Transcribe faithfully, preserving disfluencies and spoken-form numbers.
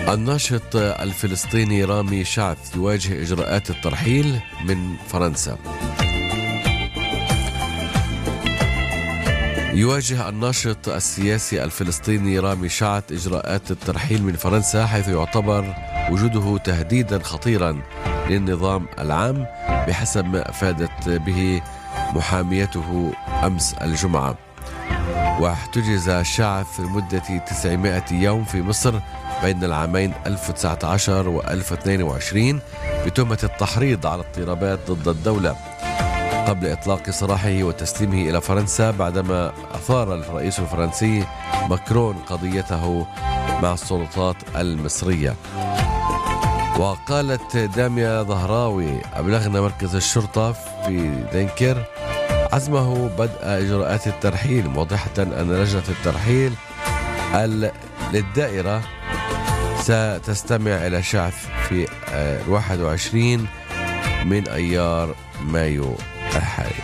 الناشط الفلسطيني رامي شعث يواجه إجراءات الترحيل من فرنسا. يواجه الناشط السياسي الفلسطيني رامي شعث إجراءات الترحيل من فرنسا، حيث يعتبر وجوده تهديدا خطيرا للنظام العام بحسب ما أفادت به محاميته أمس الجمعة. واحتجز شعث لمدة تسعمائة يوم في مصر بين العامين ألف وتسعة عشر و ألف واثنين وعشرين بتهمة التحريض على اضطرابات ضد الدولة، قبل إطلاق سراحه وتسليمه إلى فرنسا بعدما أثار الرئيس الفرنسي ماكرون قضيته مع السلطات المصرية. وقالت داميا ظهراوي: أبلغنا مركز الشرطة في دنكر عزمه بدء إجراءات الترحيل، موضحة أن لجنة الترحيل للدائرة ستستمع إلى شعث في الواحد وعشرين من أيار مايو الحالي.